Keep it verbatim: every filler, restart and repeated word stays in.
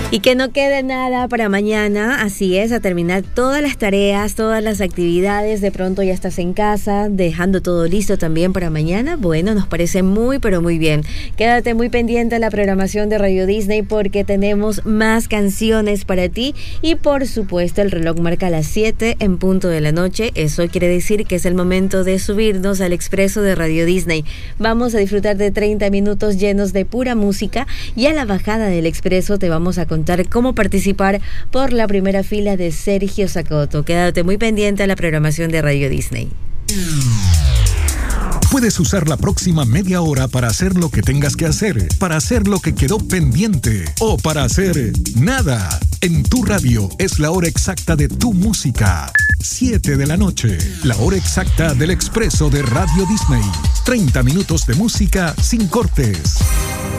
Y que no quede nada para mañana, así es, a terminar todas las tareas, todas las actividades. De pronto ya estás en casa, dejando todo listo también para mañana. Bueno, nos parece muy, pero muy bien. Quédate muy pendiente a la programación de Radio Disney porque tenemos más canciones para ti. Y por supuesto, el reloj marca las siete en punto de la noche. Eso quiere decir que es el momento de subirnos al expreso de Radio Disney. Vamos a disfrutar de treinta minutos llenos de pura música y a la bajada del expreso te vamos a contar cómo participar por la primera fila de Sergio Sacoto. Quédate muy pendiente a la programación de Radio Disney. Puedes usar la próxima media hora para hacer lo que tengas que hacer, para hacer lo que quedó pendiente o para hacer nada. En tu radio es la hora exacta de tu música. siete de la noche, la hora exacta del expreso de Radio Disney. treinta minutos de música sin cortes.